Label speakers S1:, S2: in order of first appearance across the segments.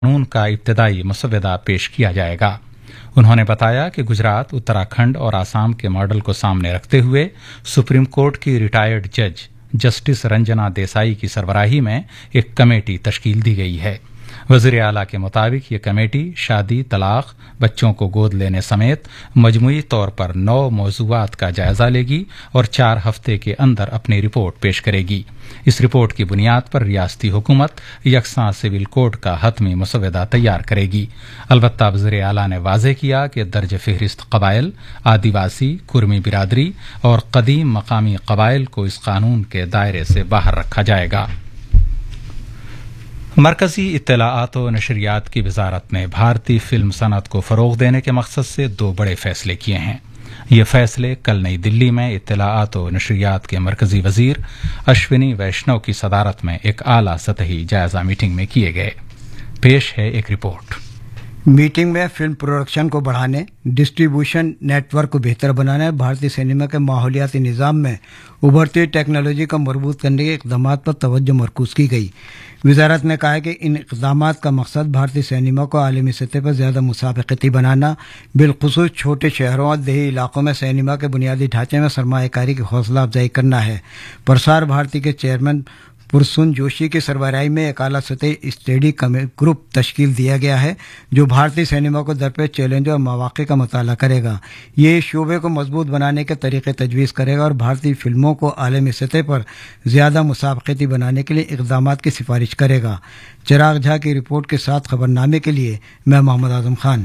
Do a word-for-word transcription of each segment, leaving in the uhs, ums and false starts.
S1: قانون کا ابتدائی مسودہ پیش کیا جائے گا۔ انہوں نے بتایا کہ گجرات، اتراکھنڈ اور آسام کے ماڈل کو سامنے رکھتے ہوئے سپریم کورٹ کی ریٹائرڈ جج جسٹس رنجنا دیسائی کی سربراہی میں ایک کمیٹی تشکیل دی گئی ہے۔ وزیر اعلیٰ کے مطابق یہ کمیٹی شادی، طلاق، بچوں کو گود لینے سمیت مجموعی طور پر نو موضوعات کا جائزہ لے گی اور چار ہفتے کے اندر اپنی رپورٹ پیش کرے گی۔ اس رپورٹ کی بنیاد پر ریاستی حکومت یکساں سول کوڈ کا حتمی مسودہ تیار کرے گی۔ البتہ وزیر اعلیٰ نے واضح کیا کہ درج فہرست قبائل، آدیواسی، کرمی برادری اور قدیم مقامی قبائل کو اس قانون کے دائرے سے باہر رکھا جائے گا۔ مرکزی اطلاعات و نشریات کی وزارت نے بھارتی فلم صنعت کو فروغ دینے کے مقصد سے دو بڑے فیصلے کیے ہیں۔ یہ فیصلے کل نئی دلی میں اطلاعات و نشریات کے مرکزی وزیر اشونی ویشنو کی صدارت میں ایک اعلیٰ سطحی جائزہ میٹنگ میں کیے گئے۔ پیش ہے ایک رپورٹ۔
S2: میٹنگ میں فلم پروڈکشن کو بڑھانے، ڈسٹریبیوشن نیٹ ورک کو بہتر بنانے، بھارتی سینما کے ماحولیاتی نظام میں ابھرتی ٹیکنالوجی کو مربوط کرنے کے اقدامات پر توجہ مرکوز کی گئی۔ وزارت نے کہا کہ ان اقدامات کا مقصد بھارتی سینما کو عالمی سطح پر زیادہ مسابقتی بنانا، بالخصوص چھوٹے شہروں اور دیہی علاقوں میں سینما کے بنیادی ڈھانچے میں سرمایہ کاری کی حوصلہ افزائی کرنا ہے۔ پرسار بھارتی کے چیئرمین پرسون جوشی کی سربراہی میں ایک اعلیٰ سطحی اسٹڈی گروپ تشکیل دیا گیا ہے جو بھارتی سینما کو درپیش چیلنجوں اور مواقع کا مطالعہ کرے گا۔ یہ اس شعبے کو مضبوط بنانے کے طریقے تجویز کرے گا اور بھارتی فلموں کو عالمی سطح پر زیادہ مسابقتی بنانے کے لیے اقدامات کی سفارش کرے گا۔ چراغ جھا کی رپورٹ کے ساتھ خبرنامے کے لیے میں محمد اعظم خان۔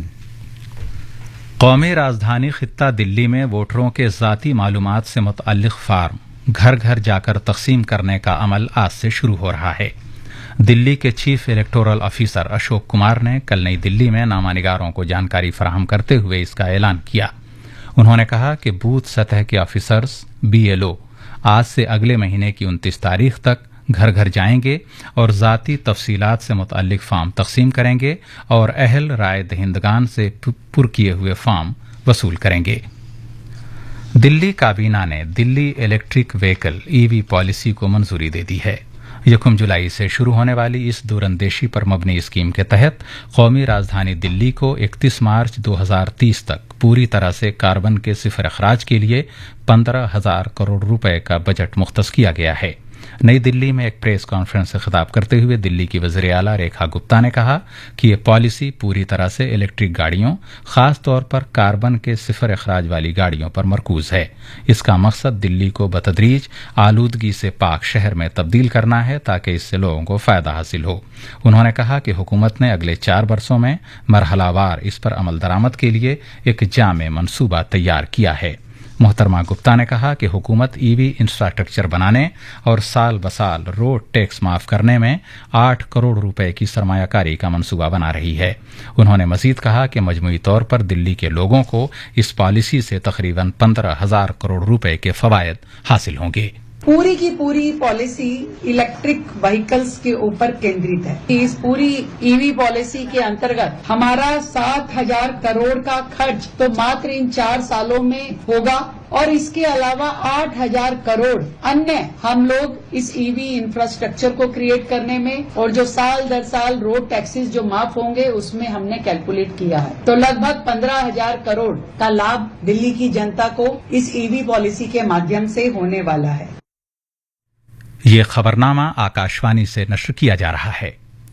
S1: قومی راجدھانی خطہ دلی میں ووٹروں کے ذاتی معلومات سے متعلق فارم گھر گھر جا کر تقسیم کرنے کا عمل آج سے شروع ہو رہا ہے۔ دلی کے chief electoral officer Ashok Kumar نے کل نئی دلی میں نامہ نگاروں کو جانکاری فراہم کرتے ہوئے اس کا اعلان کیا۔ انہوں نے کہا کہ بوتھ سطح کے آفیسرز بی ایل او آج سے اگلے مہینے کی انتیس تاریخ تک گھر گھر جائیں گے اور ذاتی تفصیلات سے متعلق فارم تقسیم کریں گے اور اہل رائے دہندگان سے پر کیے ہوئے فارم وصول کریں گے۔ دلی کابینہ نے دلی الیکٹرک وہیکل ای وی پالیسی کو منظوری دے دی ہے۔ یکم جولائی سے شروع ہونے والی اس دور اندیشی پر مبنی اسکیم کے تحت قومی راجدھانی دلی کو اکتیس مارچ دو ہزار تیس تک پوری طرح سے کاربن کے صفر اخراج کے لیے پندرہ ہزار کروڑ روپے کا بجٹ مختص کیا گیا ہے۔ نئی دلی میں ایک پریس کانفرنس سے خطاب کرتے ہوئے دلی کی وزیر اعلیٰ ریکھا گپتا نے کہا کہ یہ پالیسی پوری طرح سے الیکٹرک گاڑیوں، خاص طور پر کاربن کے صفر اخراج والی گاڑیوں پر مرکوز ہے۔ اس کا مقصد دلی کو بتدریج آلودگی سے پاک شہر میں تبدیل کرنا ہے تاکہ اس سے لوگوں کو فائدہ حاصل ہو۔ انہوں نے کہا کہ حکومت نے اگلے چار برسوں میں مرحلہ وار اس پر عمل درآمد کے لیے ایک جامع منصوبہ تیار کیا ہے۔ محترمہ گپتا نے کہا کہ حکومت ای وی انفراسٹرکچر بنانے اور سال بسال روڈ ٹیکس معاف کرنے میں آٹھ کروڑ روپے کی سرمایہ کاری کا منصوبہ بنا رہی ہے۔ انہوں نے مزید کہا کہ مجموعی طور پر دلی کے لوگوں کو اس پالیسی سے تقریباً پندرہ ہزار کروڑ روپے کے فوائد حاصل ہوں گے۔
S3: پوری کی پوری پالیسی الیکٹرک وہیکلز کے اوپر کیندرت ہے۔ اس پوری ای وی پالیسی کے انترگت ہمارا سات ہزار کروڑ کا خرچ تو ماتر ان چار سالوں میں ہوگا اور اس کے علاوہ آٹھ ہزار کروڑ انیہ ہم لوگ اس ای وی انفراسٹرکچر کو کریٹ کرنے میں اور جو سال در سال روڈ ٹیکسز جو معاف ہوں گے اس میں ہم نے کیلکولیٹ کیا ہے، تو لگ بھگ پندرہ ہزار کروڑ کا لابھ دلی کی جنتا کو اس ای وی پالیسی کے مادھیم سے ہونے والا ہے۔
S1: یہ خبرنامہ آکاشوانی سے نشر کیا جا رہا ہے۔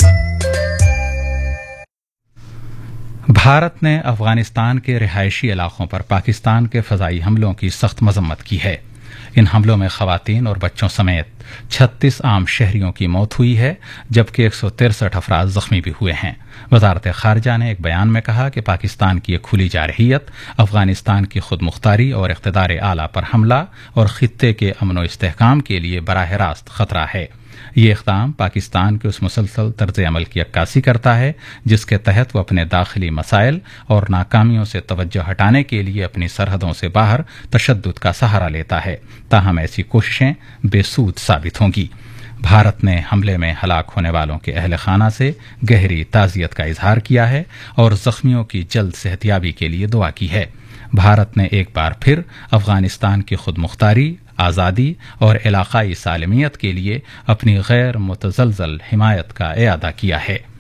S1: بھارت نے افغانستان کے رہائشی علاقوں پر پاکستان کے فضائی حملوں کی سخت مذمت کی ہے۔ ان حملوں میں خواتین اور بچوں سمیت چھتیس عام شہریوں کی موت ہوئی ہے جبکہ ایک سو ترسٹھ افراد زخمی بھی ہوئے ہیں۔ وزارت خارجہ نے ایک بیان میں کہا کہ پاکستان کی ایک کھلی جارحیت افغانستان کی خود مختاری اور اقتدار اعلیٰ پر حملہ اور خطے کے امن و استحکام کے لیے براہ راست خطرہ ہے۔ یہ اقدام پاکستان کے اس مسلسل طرز عمل کی عکاسی کرتا ہے جس کے تحت وہ اپنے داخلی مسائل اور ناکامیوں سے توجہ ہٹانے کے لیے اپنی سرحدوں سے باہر تشدد کا سہارا لیتا ہے، تاہم ایسی کوششیں بے سود ثابت ہوں گی۔ بھارت نے حملے میں ہلاک ہونے والوں کے اہل خانہ سے گہری تعزیت کا اظہار کیا ہے اور زخمیوں کی جلد صحتیابی کے لیے دعا کی ہے۔ بھارت نے ایک بار پھر افغانستان کی خود مختاری، آزادی اور علاقائی سالمیت کے لیے اپنی غیر متزلزل حمایت کا اعادہ کیا ہے۔